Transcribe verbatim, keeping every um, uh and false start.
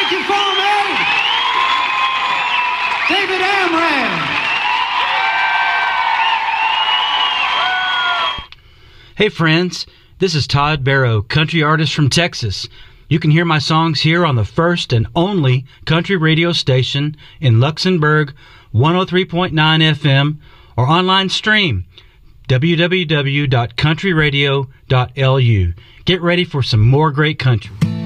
Thank you for me, David Amram. Hey friends, this is Todd Barrow, country artist from Texas. You can hear my songs here on the first and only country radio station in Luxembourg, one oh three point nine F M, or online stream, w w w dot country radio dot l u. Get ready for some more great country.